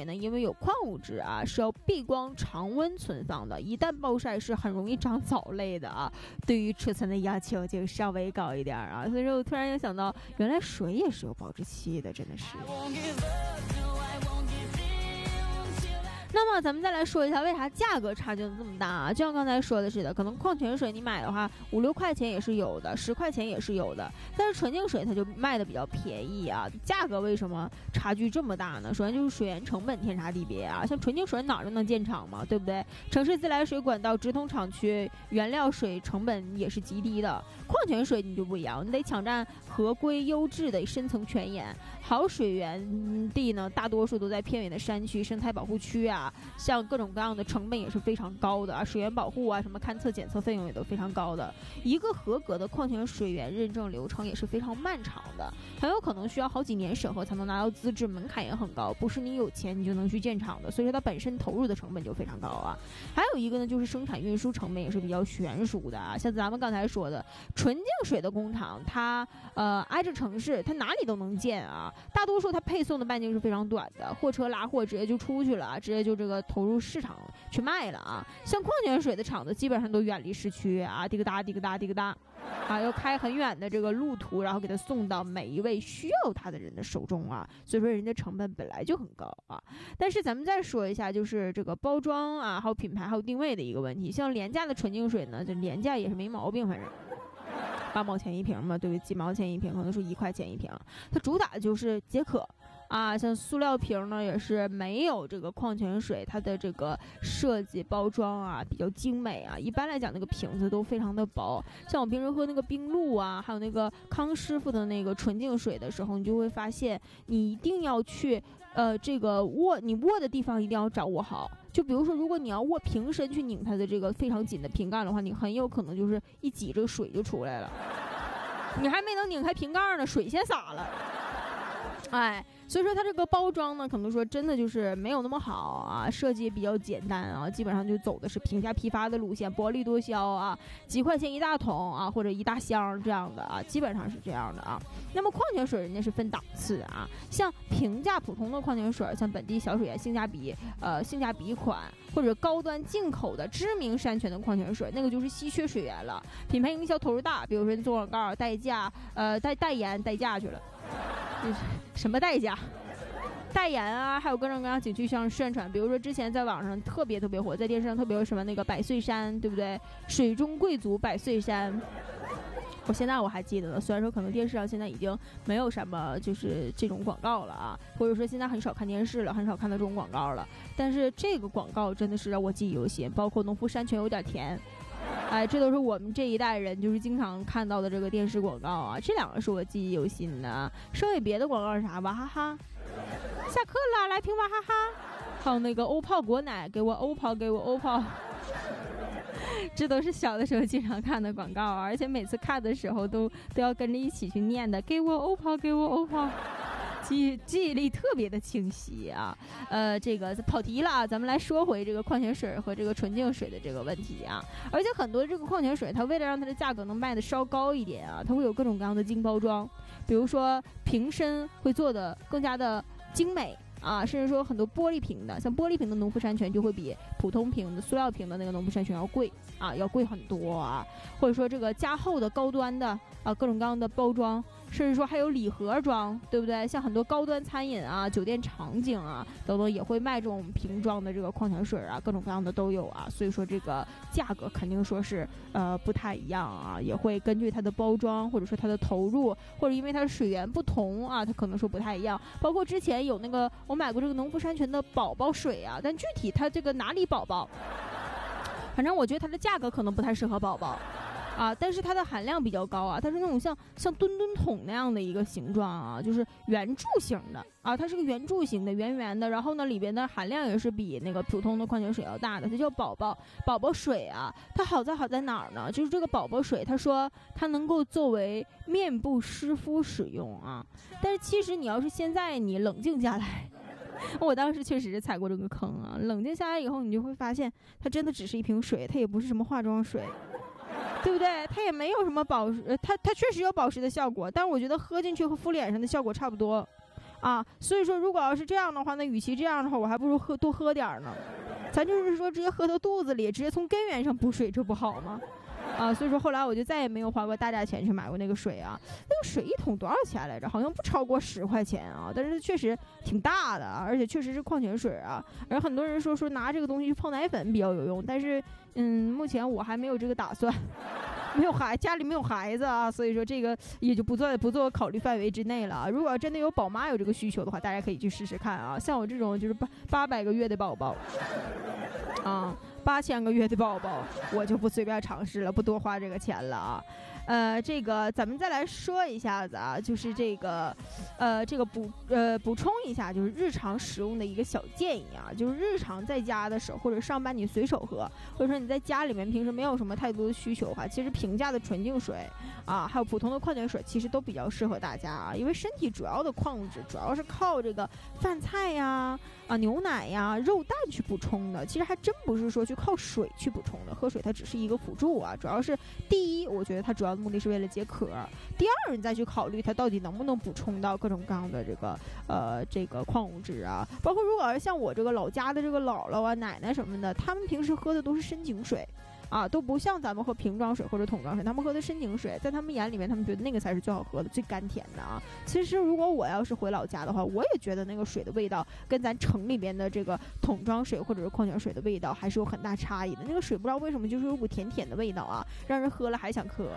呢，因为有矿物质啊，是要避光常温存放的，一旦暴晒是很容易长藻类的啊，对于储存的要求就稍微高一点啊。所以说我突然又想到，原来水也是有保质期的，真的是。那么咱们再来说一下为啥价格差距这么大啊？就像刚才说的似的，可能矿泉水你买的话5-6块钱也是有的，10块钱也是有的，但是纯净水它就卖的比较便宜啊。价格为什么差距这么大呢？首先就是水源成本天差地别啊，像纯净水哪儿都能建厂嘛，对不对？城市自来水管道直通厂区，原料水成本也是极低的。矿泉水你就不一样，你得抢占合规优质的深层泉眼，好水源地呢大多数都在偏远的山区、生态保护区啊，像各种各样的成本也是非常高的啊，水源保护啊，什么勘测检测费用也都非常高的。一个合格的矿泉水源认证流程也是非常漫长的，很有可能需要好几年审核才能拿到资质，门槛也很高，不是你有钱你就能去建厂的，所以说它本身投入的成本就非常高啊。还有一个呢，就是生产运输成本也是比较悬殊的啊，像咱们刚才说的纯净水的工厂，它挨着城市，它哪里都能建啊，大多数它配送的半径是非常短的，货车拉货直接就出去了啊，直接就这个投入市场去卖了啊。像矿泉水的厂子基本上都远离市区啊，滴个哒滴个哒滴个哒啊，要开很远的这个路途，然后给它送到每一位需要它的人的手中啊，所以说人家成本本来就很高啊。但是咱们再说一下，就是这个包装啊，还有品牌还有定位的一个问题。像廉价的纯净水呢，这廉价也是没毛病，反正8毛钱一瓶嘛，对不对？几毛钱一瓶，可能是1块钱一瓶，它主打的就是解渴啊。像塑料瓶呢，也是没有这个矿泉水它的这个设计包装啊比较精美啊，一般来讲那个瓶子都非常的薄。像我平时喝那个冰露啊，还有那个康师傅的那个纯净水的时候，你就会发现你一定要去这个你握的地方一定要掌握好。就比如说，如果你要握瓶身去拧它的这个非常紧的瓶盖的话，你很有可能就是一挤这个水就出来了，你还没能拧开瓶盖呢，水先洒了。哎，所以说它这个包装呢，可能说真的就是没有那么好啊，设计也比较简单啊，基本上就走的是平价批发的路线，薄利多销啊，几块钱一大桶啊，或者一大箱这样的啊，基本上是这样的啊。那么矿泉水人家是分档次啊，像平价普通的矿泉水，像本地小水源性价比款，或者高端进口的知名山泉的矿泉水，那个就是稀缺水源了，品牌营销投入大，比如说你做广告代价代言代价去了。什么代价？代言啊，还有各种各样景区上宣传，比如说之前在网上特别火，在电视上特别有什么那个百岁山，对不对？水中贵族百岁山，现在我还记得呢。虽然说可能电视上现在已经没有什么就是这种广告了啊，或者说现在很少看电视了，很少看到这种广告了，但是这个广告真的是让我记忆犹新，包括农夫山泉有点甜。哎，这都是我们这一代人就是经常看到的这个电视广告啊，这两个是我记忆犹新的。剩下别的广告是啥？娃哈哈，下课啦，来听娃哈哈。还有那个欧泡果奶，给我欧泡，给我欧泡。这都是小的时候经常看的广告，而且每次看的时候都要跟着一起去念的，给我欧泡，给我欧泡。记忆力特别的清晰啊，这个跑题了啊，咱们来说回这个矿泉水和这个纯净水的这个问题啊。而且很多这个矿泉水，它为了让它的价格能卖的稍高一点啊，它会有各种各样的精包装，比如说瓶身会做的更加的精美啊，甚至说很多玻璃瓶的，像玻璃瓶的农夫山泉就会比普通瓶的塑料瓶的那个农夫山泉要贵啊，要贵很多啊。或者说这个加厚的高端的啊，各种各样的包装，甚至说还有礼盒装，对不对？像很多高端餐饮啊、酒店场景啊等等也会卖这种瓶装的这个矿泉水啊，各种各样的都有啊。所以说这个价格肯定说是不太一样啊，也会根据它的包装或者说它的投入，或者因为它的水源不同啊，它可能说不太一样。包括之前有那个我买过这个农夫山泉的宝宝水啊，但具体它这个哪里宝宝，反正我觉得它的价格可能不太适合宝宝啊，但是它的含量比较高啊，它是那种像吨桶那样的一个形状啊，就是圆柱形的啊，它是个圆柱形的，圆圆的，然后呢里边的含量也是比那个普通的矿泉水要大的，它叫宝宝水啊。它好在哪儿呢？就是这个宝宝水，他说它能够作为面部湿敷使用啊，但是其实你要是现在你冷静下来。我当时确实是踩过这个坑啊，冷静下来以后你就会发现它真的只是一瓶水，它也不是什么化妆水，对不对？它也没有什么保湿，它确实有保湿的效果，但是我觉得喝进去和敷脸上的效果差不多啊。所以说如果要是这样的话，那与其这样的话，我还不如多喝点呢。咱就是说直接喝到肚子里，直接从根源上补水，这不好吗？啊，所以说后来我就再也没有花过大价钱去买过那个水啊。那个水一桶多少钱来着？好像不超过10块钱啊，但是确实挺大的，而且确实是矿泉水啊。而很多人说拿这个东西去泡奶粉比较有用，但是目前我还没有这个打算，没有家里没有孩子啊，所以说这个也就不做考虑范围之内了。如果真的有宝妈有这个需求的话，大家可以去试试看啊。像我这种就是800个月的宝宝啊，8000个月的宝宝，我就不随便尝试了，不多花这个钱了啊。这个咱们再来说一下子啊，就是这个补充一下，就是日常使用的一个小建议啊，就是日常在家的时候或者上班你随手喝，或者说你在家里面平时没有什么太多的需求的话，其实平价的纯净水啊，还有普通的矿泉水，其实都比较适合大家啊，因为身体主要的矿物质主要是靠这个饭菜呀、牛奶呀、肉蛋去补充的，其实还真不是说去靠水去补充的，喝水它只是一个辅助啊，主要是第一，我觉得它主要的目的是为了解渴，第二，你再去考虑它到底能不能补充到各种各样的这个矿物质啊，包括如果是像我这个老家的这个姥姥啊、奶奶什么的，他们平时喝的都是深井水。啊，都不像咱们喝瓶装水或者桶装水，他们喝的深井水，在他们眼里面，他们觉得那个才是最好喝的、最甘甜的啊。其实，如果我要是回老家的话，我也觉得那个水的味道跟咱城里边的这个桶装水或者是矿泉水的味道还是有很大差异的。那个水不知道为什么就是有股甜甜的味道啊，让人喝了还想喝。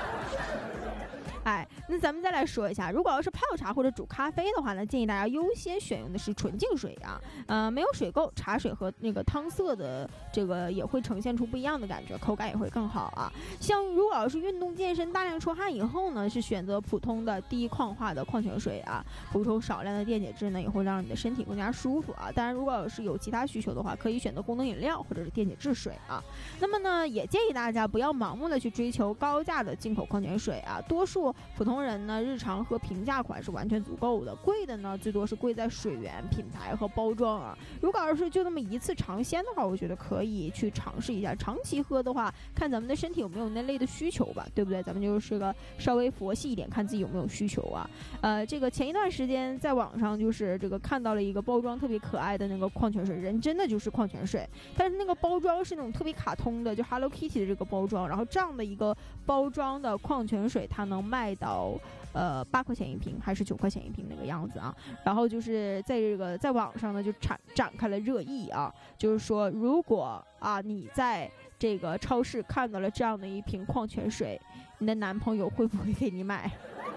哎，那咱们再来说一下，如果要是泡茶或者煮咖啡的话呢，建议大家优先选用的是纯净水啊。没有水垢，茶水和那个汤色的这个也会呈现出不一样的感觉，口感也会更好啊。像如果要是运动健身大量出汗以后呢，是选择普通的低矿化的矿泉水啊，补充少量的电解质呢，也会让你的身体更加舒服啊。当然，如果要是有其他需求的话，可以选择功能饮料或者是电解质水啊。那么呢，也建议大家不要盲目的去追求高价的进口矿泉水啊，多数普通人呢，日常喝平价款是完全足够的，贵的呢最多是贵在水源、品牌和包装啊。如果要是就那么一次尝鲜的话，我觉得可以去尝试一下。长期喝的话，看咱们的身体有没有那类的需求吧，对不对？咱们就是个稍微佛系一点，看自己有没有需求啊。这个前一段时间在网上就是这个看到了一个包装特别可爱的那个矿泉水，人真的就是矿泉水，但是那个包装是那种特别卡通的，就 Hello Kitty 的这个包装，然后这样的一个包装的矿泉水，它能卖到8块钱一瓶还是9块钱一瓶那个样子啊。然后就是在网上呢就展开了热议啊，就是说如果你在这个超市看到了这样的一瓶矿泉水，你的男朋友会不会给你买？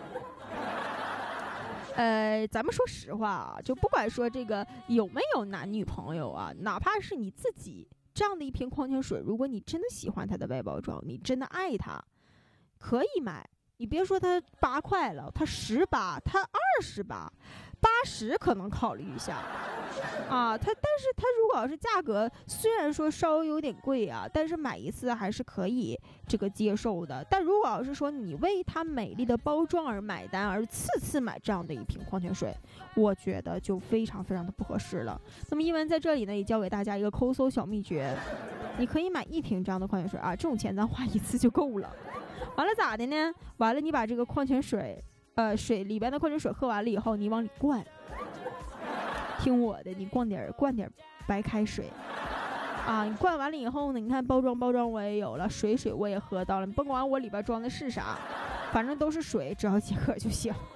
咱们说实话啊，就不管说这个有没有男女朋友啊，哪怕是你自己这样的一瓶矿泉水，如果你真的喜欢它的外包装，你真的爱它，可以买。你别说它8块了，它18，它28。80可能考虑一下啊，但是它如果要是价格虽然说稍微有点贵啊，但是买一次还是可以这个接受的。但如果要是说你为它美丽的包装而买单，而次买这样的一瓶矿泉水，我觉得就非常非常的不合适了。那么一文在这里呢，也教给大家一个抠搜小秘诀，你可以买1瓶这样的矿泉水啊，这种钱咱花一次就够了。完了咋的呢？完了你把这个矿泉水水里边的矿泉水喝完了以后，你往里灌，听我的，你灌点白开水啊！你灌完了以后呢，你看包装我也有了，水我也喝到了，你甭管我里边装的是啥，反正都是水，只要解渴就行